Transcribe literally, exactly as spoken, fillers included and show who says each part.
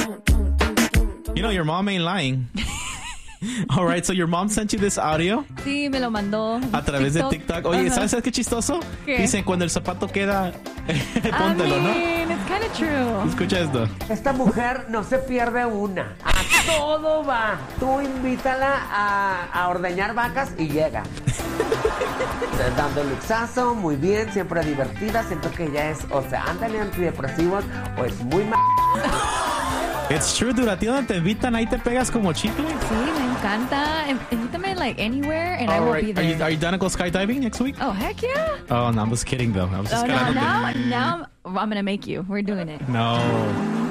Speaker 1: You know, your mom ain't lying. All right, so your mom sent you this audio
Speaker 2: Sí, me lo mandó.
Speaker 1: a través
Speaker 2: TikTok.
Speaker 1: de TikTok. Oye,
Speaker 2: Ajá.
Speaker 1: ¿sabes qué chistoso?
Speaker 2: ¿Qué?
Speaker 1: Dicen, cuando el zapato queda, póntelo,
Speaker 2: I
Speaker 1: ¿no?
Speaker 2: mean, it's kind of true.
Speaker 1: Escucha esto.
Speaker 3: Esta mujer no se pierde una. A todo va. Tú invítala a, a ordeñar vacas y llega. Dando luxazo, muy bien, siempre divertida. Siento que ella es, o sea, ándale antidepresivos o es muy ma...
Speaker 1: It's true, dude. A ti donde te invitan, ahí te pegas como chicle.
Speaker 2: Sí, me encanta. Invítame like anywhere and I
Speaker 1: All
Speaker 2: will
Speaker 1: right.
Speaker 2: be
Speaker 1: Are
Speaker 2: there.
Speaker 1: you, are you done to go skydiving next week?
Speaker 2: Oh, heck yeah.
Speaker 1: Oh, no, I'm just kidding, though. I was just
Speaker 2: Oh, no,
Speaker 1: kidding.
Speaker 2: now, now I'm going to make you. We're doing it.
Speaker 1: No.